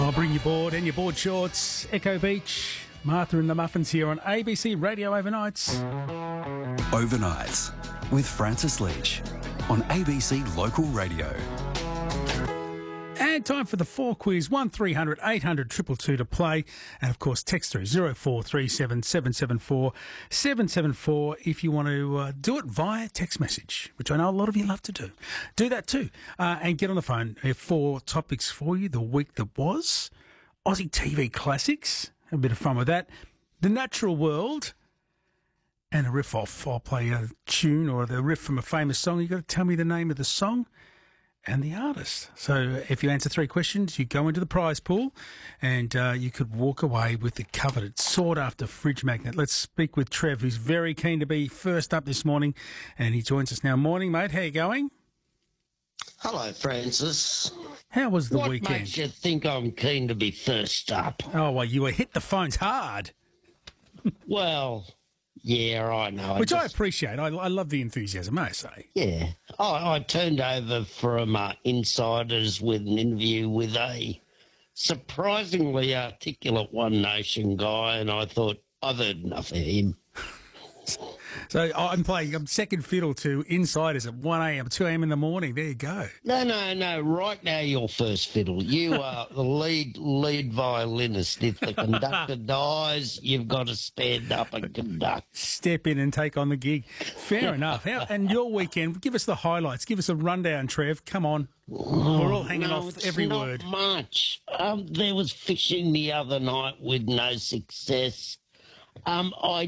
I'll bring you board and your board shorts. Echo Beach, Martha and the Muffins here on ABC Radio Overnights. Overnights with Francis Leach on ABC Local Radio. And time for the 4 quiz, 1300 800 222 to play. And of course, text through 0437 774 774 if you want to do it via text message, which I know a lot of you love to do. Do that too. And get on the phone. I have 4 topics for you. The week that was, Aussie TV classics, a bit of fun with that, the natural world, and a riff off. I'll play a tune or the riff from a famous song. You've got to tell me the name of the song and the artist. So if you answer 3 questions, you go into the prize pool and you could walk away with the coveted, sought-after fridge magnet. Let's speak with Trev, who's very keen to be first up this morning, and he joins us now. Morning, mate. How you going? Hello, Francis. How was the what weekend? What makes you think I'm keen to be first up? Oh, well, you were hit the phones hard. Well, yeah, I know. Which I appreciate. I love the enthusiasm, may I say. Yeah. I turned over from Insiders with an interview with a surprisingly articulate One Nation guy, and I thought, I've heard enough of him. So I'm second fiddle to Insiders at 1 a.m, 2 a.m. in the morning. There you go. No. Right now you're first fiddle. You are the lead violinist. If the conductor dies, you've got to stand up and conduct. Step in and take on the gig. Fair enough. And your weekend, give us the highlights. Give us a rundown, Trev. Come on. We're all hanging off every word. Not much. There was fishing the other night with no success. I